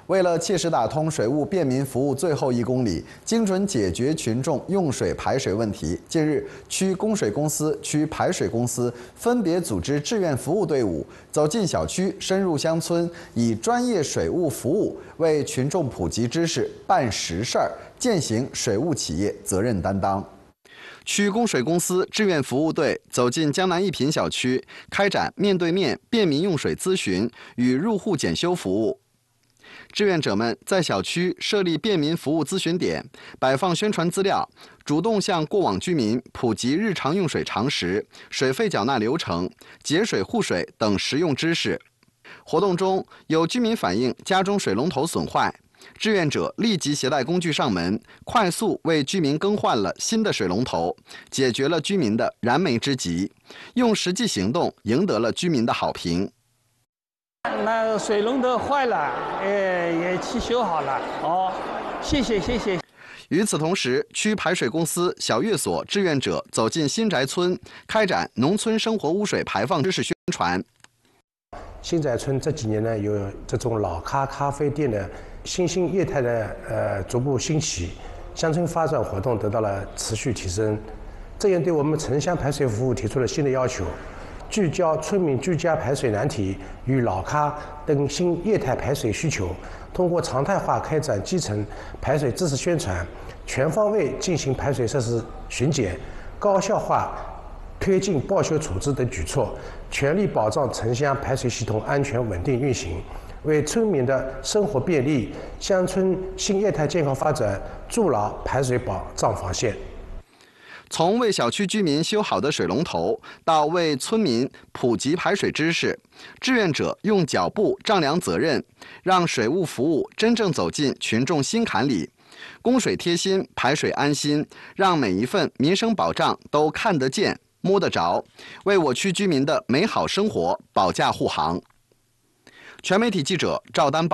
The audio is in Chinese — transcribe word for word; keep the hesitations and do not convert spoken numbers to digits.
为了切实打通水务便民服务最后一公里，精准解决群众用水排水问题，近日，区供水公司、区排水公司分别组织志愿服务队伍，走进小区、深入乡村，以专业水务服务为群众普及知识、办实事儿，践行水务企业责任担当。 区供水公司志愿服务队走进江南一品小区，开展面对面便民用水咨询与入户检修服务。志愿者们在小区设立便民服务咨询点，摆放宣传资料，主动向过往居民普及日常用水常识、水费缴纳流程、节水护水等实用知识。活动中，有居民反映家中水龙头损坏。 志愿者立即携带工具上门，快速为居民更换了新的水龙头，解决了居民的燃眉之急，用实际行动赢得了居民的好评。 那水龙头坏了，呃，也去修好了。哦，谢谢谢谢。 与此同时，区排水公司小月所志愿者走进新宅村，开展农村生活污水排放知识宣传。 新宅村这几年呢，有这种老咖咖啡店的 新兴业态的呃逐步兴起，乡村发展活动得到了持续提升，这也对我们城乡排水服务提出了新的要求，聚焦村民居家排水难题与老咖等新业态排水需求，通过常态化开展基层排水知识宣传，全方位进行排水设施巡检，高效化推进报修处置等举措，全力保障城乡排水系统安全稳定运行。 为村民的生活便利、乡村新业态健康发展筑牢排水保障防线。 从为小区居民修好的水龙头，到为村民普及排水知识，志愿者用脚步丈量责任，让水务服务真正走进群众心坎里。供水贴心，排水安心，让每一份民生保障都看得见、摸得着，为我区居民的美好生活保驾护航。全媒体记者赵丹报。